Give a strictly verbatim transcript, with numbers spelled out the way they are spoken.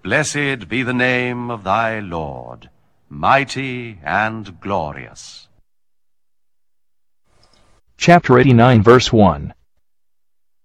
Blessed be the name of thy Lord, mighty and glorious. Chapter eighty-nine, verse one.